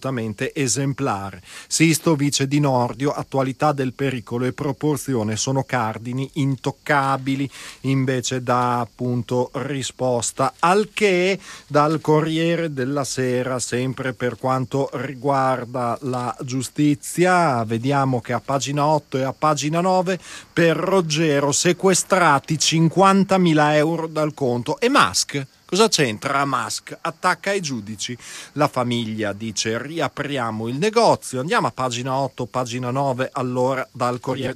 assolutamente esemplare. Sisto, vice di Nordio, attualità del pericolo e proporzione sono cardini intoccabili, invece dà appunto risposta al che dal Corriere della Sera, sempre per quanto riguarda la giustizia, vediamo che a pagina 8 e a pagina 9 per Roggero sequestrati 50.000 euro dal conto. E Musk? Cosa c'entra Musk? Attacca i giudici. La famiglia dice riapriamo il negozio. Andiamo a pagina 8, pagina 9, allora dal Corriere